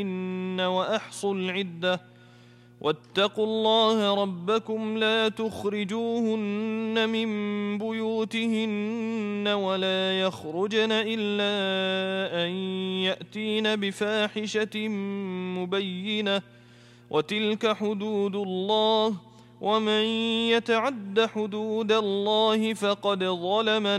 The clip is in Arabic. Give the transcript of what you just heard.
وأحصوا العدة واتقوا الله ربكم لا تخرجوهن من بيوتهن ولا يخرجن إلا أن يأتين بفاحشة مبينة وتلك حدود الله ومن يتعد حدود الله فقد ظلم